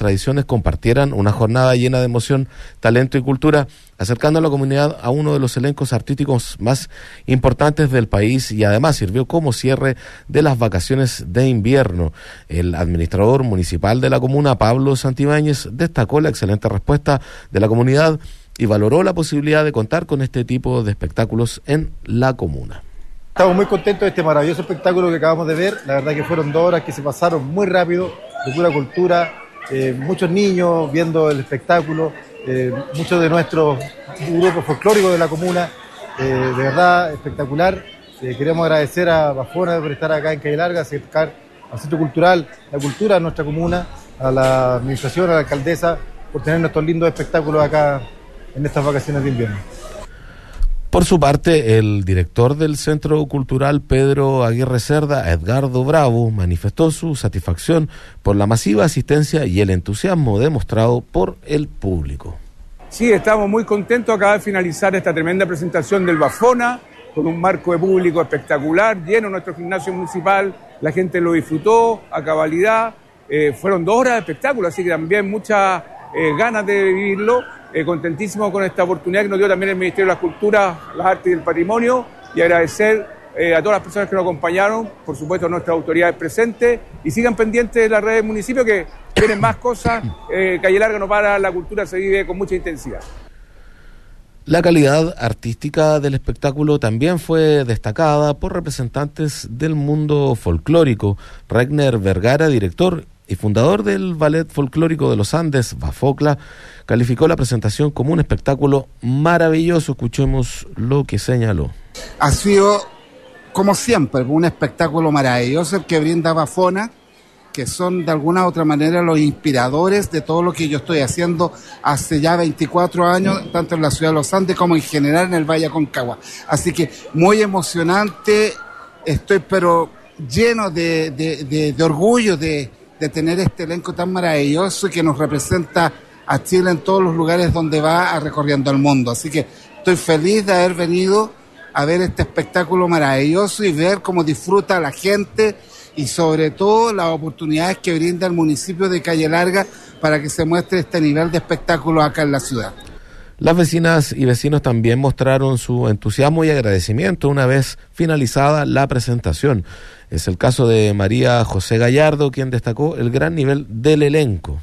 tradiciones compartieran una jornada llena de emoción, talento y cultura, acercando a la comunidad a uno de los elencos artísticos más importantes del país, y además sirvió como cierre de las vacaciones de invierno. El administrador municipal de la comuna, Pablo Santibáñez, destacó la excelente respuesta de la comunidad y valoró la posibilidad de contar con este tipo de espectáculos en la comuna. Estamos muy contentos de este maravilloso espectáculo que acabamos de ver. La verdad que fueron 2 horas que se pasaron muy rápido, de pura cultura, muchos niños viendo el espectáculo, muchos de nuestros grupos folclóricos de la comuna, de verdad espectacular. Queremos agradecer a Bafona por estar acá en Calle Larga, acercar al Centro Cultural, la cultura de nuestra comuna, a la administración, a la alcaldesa, por tener nuestros lindos espectáculos acá en estas vacaciones de invierno. Por su parte, el director del Centro Cultural, Pedro Aguirre Cerda, Edgardo Bravo, manifestó su satisfacción por la masiva asistencia y el entusiasmo demostrado por el público. Sí, estamos muy contentos. Acaba de finalizar esta tremenda presentación del Bafona, con un marco de público espectacular, lleno nuestro gimnasio municipal, la gente lo disfrutó a cabalidad. Fueron 2 horas de espectáculo, así que también muchas ganas de vivirlo. Contentísimo con esta oportunidad que nos dio también el Ministerio de las Culturas, las Artes y el Patrimonio, y agradecer a todas las personas que nos acompañaron, por supuesto a nuestras autoridades presentes, y sigan pendientes de las redes del municipio que tienen más cosas. Calle Larga no para, la cultura se vive con mucha intensidad. La calidad artística del espectáculo también fue destacada por representantes del mundo folclórico. Regner Vergara, director y fundador del Ballet Folclórico de los Andes, Bafocla, calificó la presentación como un espectáculo maravilloso. Escuchemos lo que señaló. Ha sido, como siempre, un espectáculo maravilloso el que brinda Bafona, que son de alguna u otra manera los inspiradores de todo lo que yo estoy haciendo hace ya 24 años, tanto en la ciudad de Los Andes como en general en el Valle Aconcagua. Así que muy emocionante, estoy pero lleno de orgullo de tener este elenco tan maravilloso y que nos representa a Chile en todos los lugares donde va recorriendo el mundo. Así que estoy feliz de haber venido a ver este espectáculo maravilloso y ver cómo disfruta la gente y sobre todo las oportunidades que brinda el municipio de Calle Larga para que se muestre este nivel de espectáculo acá en la ciudad. Las vecinas y vecinos también mostraron su entusiasmo y agradecimiento una vez finalizada la presentación. Es el caso de María José Gallardo, quien destacó el gran nivel del elenco.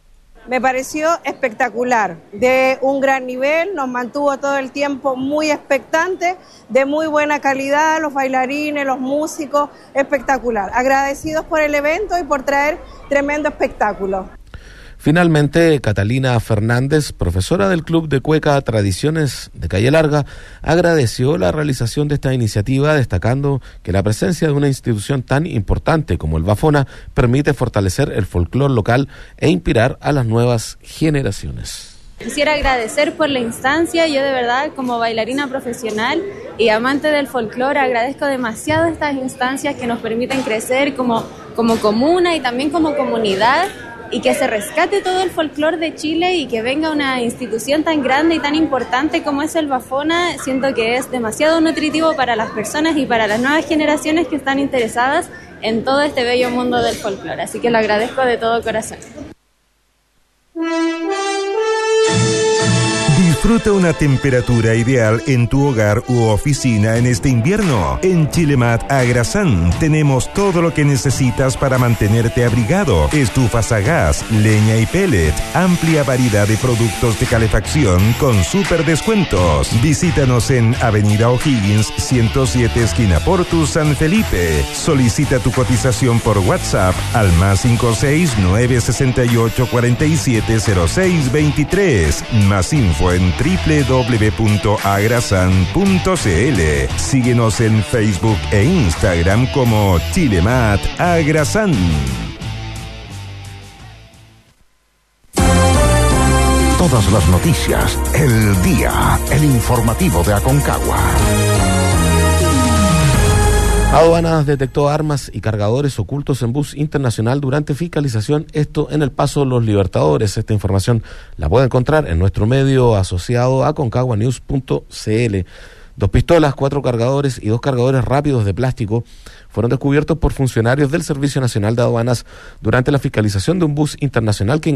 Me pareció espectacular, de un gran nivel, nos mantuvo todo el tiempo muy expectantes, de muy buena calidad, los bailarines, los músicos, espectacular. Agradecidos por el evento y por traer tremendo espectáculo. Finalmente, Catalina Fernández, profesora del Club de Cueca Tradiciones de Calle Larga, agradeció la realización de esta iniciativa, destacando que la presencia de una institución tan importante como el Bafona permite fortalecer el folclore local e inspirar a las nuevas generaciones. Quisiera agradecer por la instancia. Yo de verdad, como bailarina profesional y amante del folclore, agradezco demasiado estas instancias que nos permiten crecer como comuna y también como comunidad, y que se rescate todo el folclore de Chile y que venga una institución tan grande y tan importante como es el Bafona. Siento que es demasiado nutritivo para las personas y para las nuevas generaciones que están interesadas en todo este bello mundo del folclore. Así que lo agradezco de todo corazón. Disfruta una temperatura ideal en tu hogar u oficina en este invierno. En Chilemat Agrasán tenemos todo lo que necesitas para mantenerte abrigado. Estufas a gas, leña y pellet, amplia variedad de productos de calefacción con súper descuentos. Visítanos en Avenida O'Higgins 107 esquina Portus San Felipe. Solicita tu cotización por WhatsApp al +56 968 4706 23. Más info en www.agrasan.cl. Síguenos en Facebook e Instagram como Chilemat Agrasán. Todas las noticias, el día, el informativo de Aconcagua. Aduanas detectó armas y cargadores ocultos en bus internacional durante fiscalización, esto en el Paso Los Libertadores. Esta información la puede encontrar en nuestro medio asociado a concaguanews.cl. 2 pistolas, 4 cargadores y 2 cargadores rápidos de plástico fueron descubiertos por funcionarios del Servicio Nacional de Aduanas durante la fiscalización de un bus internacional que